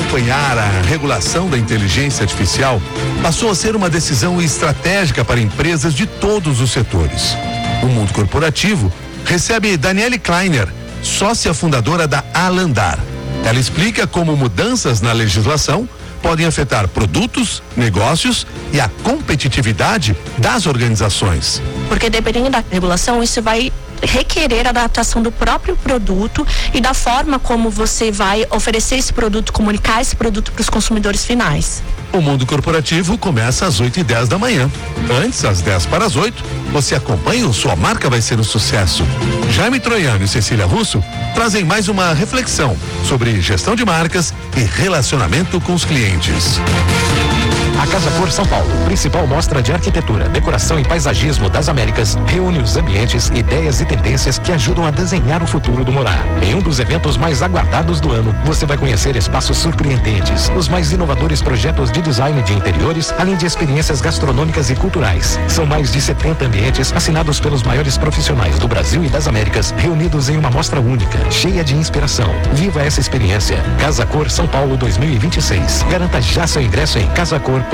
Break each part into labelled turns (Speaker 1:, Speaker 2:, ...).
Speaker 1: Acompanhar a regulação da inteligência artificial passou a ser uma decisão estratégica para empresas de todos os setores. O mundo corporativo recebe Daniele Kleiner, sócia fundadora da Alandar. Ela explica como mudanças na legislação podem afetar produtos, negócios e a competitividade das organizações.
Speaker 2: Porque dependendo da regulação, isso vai requerer a adaptação do próprio produto e da forma como você vai oferecer esse produto, comunicar esse produto para os consumidores finais.
Speaker 1: O mundo corporativo começa às 8h10 da manhã. Antes, às 7:50, você acompanha o Sua Marca Vai Ser um Sucesso. Jaime Troiano e Cecília Russo trazem mais uma reflexão sobre gestão de marcas e relacionamento com os clientes.
Speaker 3: A Casa Cor São Paulo, principal mostra de arquitetura, decoração e paisagismo das Américas, reúne os ambientes, ideias e tendências que ajudam a desenhar o futuro do morar. Em um dos eventos mais aguardados do ano, você vai conhecer espaços surpreendentes, os mais inovadores projetos de design de interiores, além de experiências gastronômicas e culturais. São mais de 70 ambientes assinados pelos maiores profissionais do Brasil e das Américas, reunidos em uma mostra única, cheia de inspiração. Viva essa experiência. Casa Cor São Paulo 2026. Garanta já seu ingresso em casacor.com.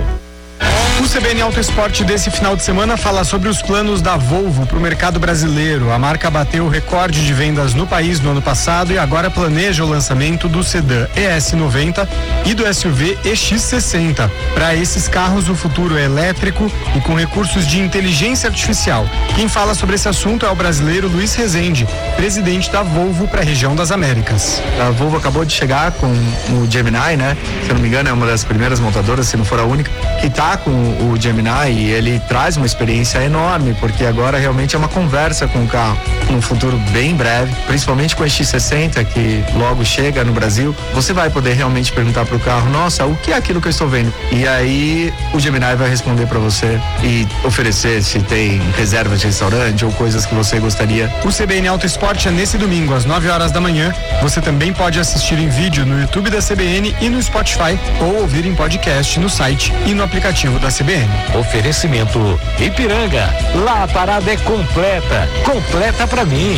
Speaker 4: O CBN Auto Esporte desse final de semana fala sobre os planos da Volvo para o mercado brasileiro. A marca bateu o recorde de vendas no país no ano passado e agora planeja o lançamento do sedã ES90 e do SUV EX60. Para esses carros, o futuro é elétrico e com recursos de inteligência artificial. Quem fala sobre esse assunto é o brasileiro Luiz Rezende, presidente da Volvo para a região das Américas.
Speaker 5: A Volvo acabou de chegar com o Gemini, né? Se eu não me engano, é uma das primeiras montadoras, se não for a única, que está com o Gemini, e ele traz uma experiência enorme, porque agora realmente é uma conversa com o carro. Num futuro bem breve, principalmente com o X60, que logo chega no Brasil, você vai poder realmente perguntar pro carro: nossa, o que é aquilo que eu estou vendo? E aí o Gemini vai responder para você e oferecer se tem reserva de restaurante ou coisas que você gostaria.
Speaker 4: O CBN Auto Esporte é nesse domingo às 9h da manhã. Você também pode assistir em vídeo no YouTube da CBN e no Spotify, ou ouvir em podcast no site e no aplicativo da CBN.
Speaker 3: Oferecimento Ipiranga. Lá a parada é completa. Completa pra mim.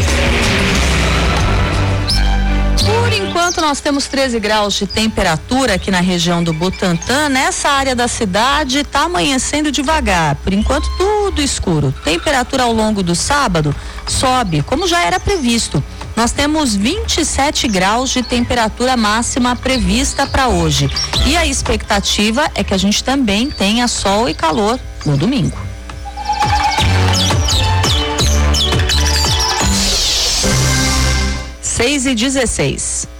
Speaker 6: Por enquanto nós temos 13 graus de temperatura aqui na região do Butantã. Nessa área da cidade está amanhecendo devagar. Por enquanto tudo escuro. Temperatura ao longo do sábado sobe, como já era previsto. Nós temos 27 graus de temperatura máxima prevista para hoje. E a expectativa é que a gente também tenha sol e calor no domingo. 6h16.